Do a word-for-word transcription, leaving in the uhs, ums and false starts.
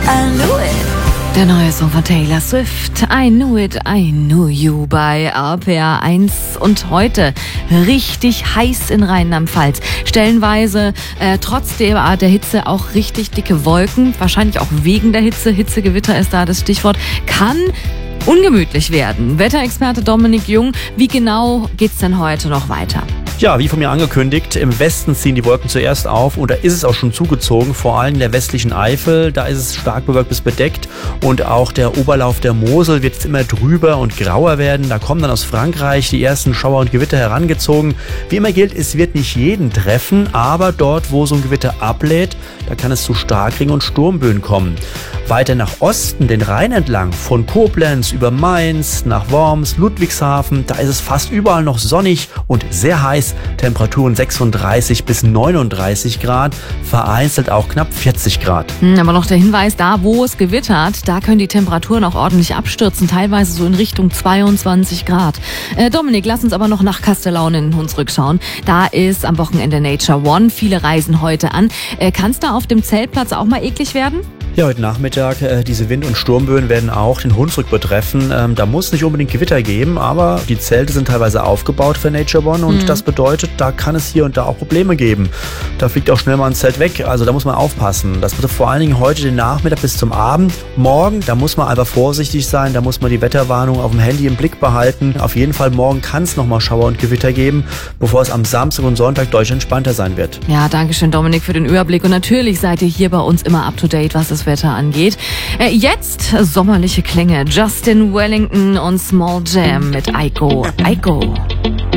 I knew it. Der neue Song von Taylor Swift, I Knew It, I Knew You bei R P R eins. Und heute richtig heiß in Rheinland-Pfalz. Stellenweise äh, trotz der, der Hitze auch richtig dicke Wolken. Wahrscheinlich auch wegen der Hitze. Hitzegewitter ist da das Stichwort. Kann ungemütlich werden. Wetterexperte Dominik Jung, wie genau geht's denn heute noch weiter? Ja, wie von mir angekündigt, im Westen ziehen die Wolken zuerst auf und da ist es auch schon zugezogen, vor allem in der westlichen Eifel, da ist es stark bewölkt bis bedeckt und auch der Oberlauf der Mosel wird jetzt immer drüber und grauer werden. Da kommen dann aus Frankreich die ersten Schauer und Gewitter herangezogen. Wie immer gilt, es wird nicht jeden treffen, aber dort, wo so ein Gewitter ablädt, da kann es zu Starkregen und Sturmböen kommen. Weiter nach Osten, den Rhein entlang, von Koblenz über Mainz nach Worms, Ludwigshafen, da ist es fast überall noch sonnig und sehr heiß. Temperaturen sechsunddreißig bis neununddreißig Grad, vereinzelt auch knapp vierzig Grad. Aber noch der Hinweis, da wo es gewittert, da können die Temperaturen auch ordentlich abstürzen, teilweise so in Richtung zweiundzwanzig Grad. Äh, Dominik, lass uns aber noch nach Kastellaun in den Hunsrück schauen. Da ist am Wochenende Nature One, viele reisen heute an. Äh, Kann es da auf dem Zeltplatz auch mal eklig werden? Ja, heute Nachmittag, äh, diese Wind- und Sturmböen werden auch den Hunsrück betreffen. Ähm, da muss es nicht unbedingt Gewitter geben, aber die Zelte sind teilweise aufgebaut für Nature One und mhm. das bedeutet, da kann es hier und da auch Probleme geben. Da fliegt auch schnell mal ein Zelt weg, also da muss man aufpassen. Das betrifft vor allen Dingen heute den Nachmittag bis zum Abend. Morgen, da muss man einfach vorsichtig sein, da muss man die Wetterwarnung auf dem Handy im Blick behalten. Auf jeden Fall morgen kann es nochmal Schauer und Gewitter geben, bevor es am Samstag und Sonntag deutlich entspannter sein wird. Ja, danke schön Dominik für den Überblick und natürlich seid ihr hier bei uns immer up to date, was das Wetter angeht. Äh, jetzt sommerliche Klänge. Justin Wellington und Small Jam mit Aiko. Aiko.